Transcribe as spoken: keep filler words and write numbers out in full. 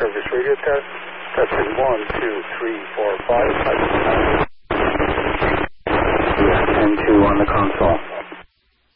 service radio test. Testing one, two, three, four, five, five, six, nine. ten two on the console.